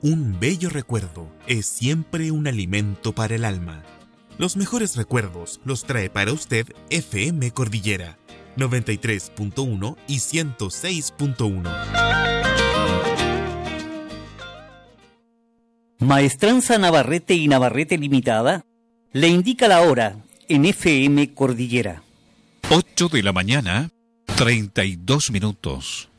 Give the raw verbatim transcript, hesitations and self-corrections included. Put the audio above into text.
Un bello recuerdo es siempre un alimento para el alma. Los mejores recuerdos los trae para usted F M Cordillera, noventa y tres punto uno y ciento seis punto uno. Maestranza Navarrete y Navarrete Limitada le indica la hora en F M Cordillera. ocho de la mañana, treinta y dos minutos.